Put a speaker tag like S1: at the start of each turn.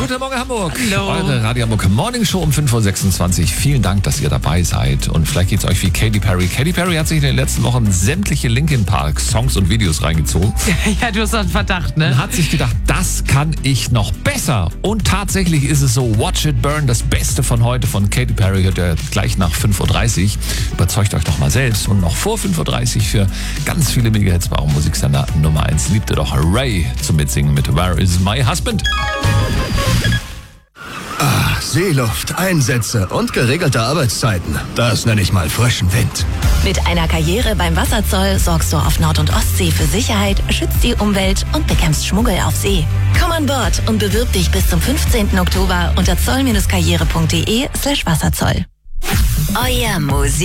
S1: Guten Morgen, Hamburg.
S2: Hallo.
S1: Eure Radio Hamburg Morning Show um 5.26 Uhr. Vielen Dank, dass ihr dabei seid. Und vielleicht geht's euch wie Katy Perry. Katy Perry hat sich in den letzten Wochen sämtliche Linkin Park Songs und Videos reingezogen.
S2: Ja, du hast doch einen Verdacht, ne?
S1: Und hat sich gedacht, das kann ich noch besser. Und tatsächlich ist es so, Watch It Burn, das Beste von heute von Katy Perry, hört ihr gleich nach 5.30 Uhr. Überzeugt euch doch mal selbst. Und noch vor 5.30 Uhr für ganz viele Megahits bei eurem Musiksender Nummer 1. Liebt ihr doch Ray zum Mitsingen mit Where Is My Husband?
S3: Seeluft, Einsätze und geregelte Arbeitszeiten. Das nenne ich mal frischen Wind.
S4: Mit einer Karriere beim Wasserzoll sorgst du auf Nord- und Ostsee für Sicherheit, schützt die Umwelt und bekämpfst Schmuggel auf See. Komm an Bord und bewirb dich bis zum 15. Oktober unter zoll-karriere.de/Wasserzoll. Euer Musik.